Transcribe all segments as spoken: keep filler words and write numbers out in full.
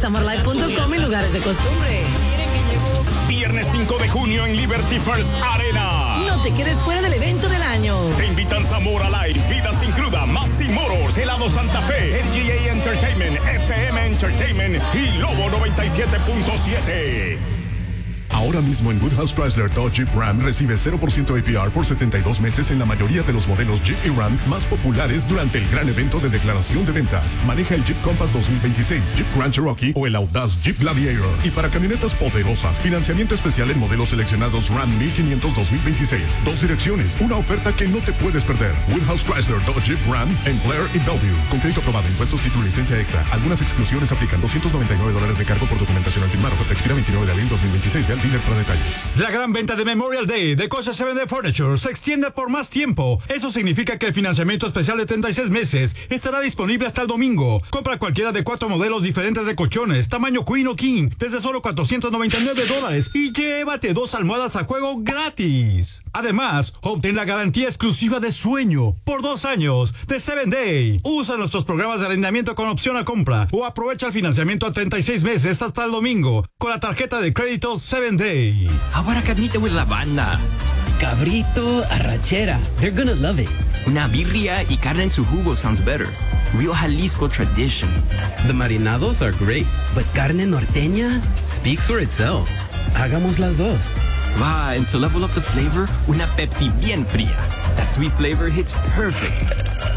summer life punto com y lugares de costumbre. Viernes cinco de junio en Liberty First Arena. No te quedes fuera del evento del año. Te invitan Zamora Live, Vida Sin Cruda, Massi Motors, Helado Santa Fe, L G A Entertainment, F M Entertainment y Lobo noventa y siete punto siete. Ahora mismo en Woodhouse Chrysler Dodge Jeep Ram recibe cero por ciento A P R por setenta y dos meses en la mayoría de los modelos Jeep y Ram más populares durante el gran evento de declaración de ventas. Maneja el Jeep Compass dos mil veintiséis, Jeep Grand Cherokee o el audaz Jeep Gladiator. Y para camionetas poderosas, financiamiento especial en modelos seleccionados Ram mil quinientos dos mil veintiséis. Dos direcciones, una oferta que no te puedes perder. Woodhouse Chrysler Dodge Jeep Ram en Blair y Bellevue. Con crédito aprobado, impuestos, título y licencia extra. Algunas exclusiones aplican. doscientos noventa y nueve dólares de cargo por documentación al firmar. Oferta expira veintinueve de abril dos mil veintiséis. Ve al dealer para detalles. La gran venta de Memorial Day de Cocha siete Day Furniture se extiende por más tiempo. Eso significa que el financiamiento especial de treinta y seis meses estará disponible hasta el domingo. Compra cualquiera de cuatro modelos diferentes de colchones, tamaño Queen o King, desde solo cuatrocientos noventa y nueve dólares y llévate dos almohadas a juego gratis. Además, obtén la garantía exclusiva de sueño por dos años de siete Day. Usa nuestros programas de arrendamiento con opción a compra o aprovecha el financiamiento a treinta y seis meses hasta el domingo con la tarjeta de crédito siete Day. Ahora carnita with la banda. Cabrito, arrachera. They're gonna love it. Una birria y carne en su jugo sounds better. Real Jalisco tradition. The marinados are great, but carne norteña speaks for itself. Hagamos las dos. Va, and to level up the flavor, una Pepsi bien fría. That sweet flavor hits perfect.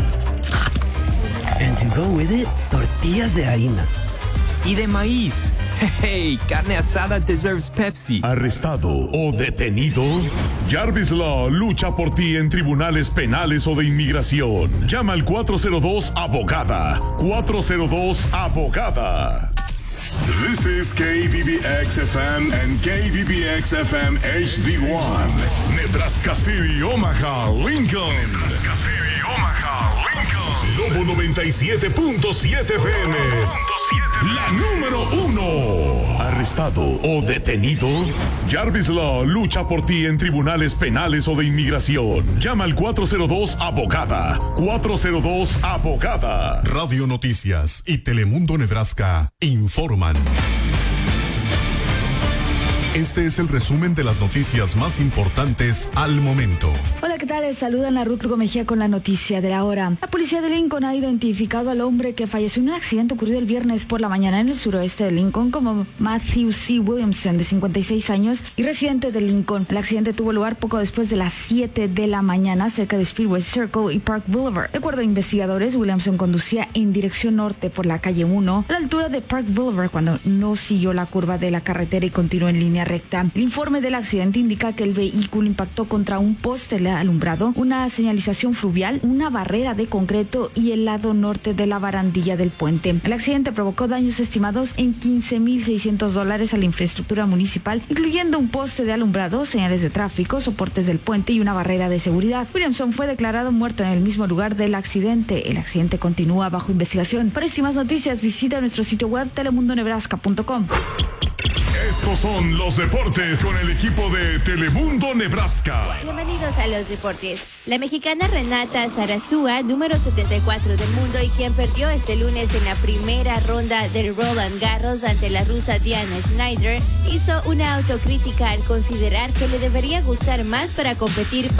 And to go with it, tortillas de harina. Y de maíz. Hey, carne asada deserves Pepsi. ¿Arrestado o detenido? Jarvis Law lucha por ti en tribunales penales o de inmigración. Llama al cuatro cero dos abogada. cuatro cero dos abogada. This is K B B X F M and K B B X F M H D one. Nebraska City, Omaha, Lincoln. Nebraska City, Omaha, Lincoln. Lobo noventa y siete punto siete F M. La número uno. ¿Arrestado o detenido? Jarvis Law lucha por ti en tribunales penales o de inmigración. Llama al cuatro cero dos abogada. cuatro cero dos abogada. Radio Noticias y Telemundo Nebraska informan. Este es el resumen de las noticias más importantes al momento. Hola, ¿qué tal? Les saludan a Ruth Mejía con la noticia de la hora. La policía de Lincoln ha identificado al hombre que falleció en un accidente ocurrido el viernes por la mañana en el suroeste de Lincoln como Matthew C. Williamson, de cincuenta y seis años y residente de Lincoln. El accidente tuvo lugar poco después de las siete de la mañana cerca de Speedway Circle y Park Boulevard. De acuerdo a investigadores, Williamson conducía en dirección norte por la calle uno a la altura de Park Boulevard cuando no siguió la curva de la carretera y continuó en línea recta. El informe del accidente indica que el vehículo impactó contra un poste alumbrado, una señalización fluvial, una barrera de concreto y el lado norte de la barandilla del puente. El accidente provocó daños estimados en quince mil seiscientos dólares a la infraestructura municipal, incluyendo un poste de alumbrado, señales de tráfico, soportes del puente y una barrera de seguridad. Williamson fue declarado muerto en el mismo lugar del accidente. El accidente continúa bajo investigación. Para más noticias, visita nuestro sitio web telemundo nebraska punto com. Estos son los deportes con el equipo de Telemundo Nebraska. Bienvenidos a los deportes. La mexicana Renata Zarazúa, número setenta y cuatro del mundo y quien perdió este lunes en la primera ronda del Roland Garros ante la rusa Diana Schneider, hizo una autocrítica al considerar que le debería gustar más para competir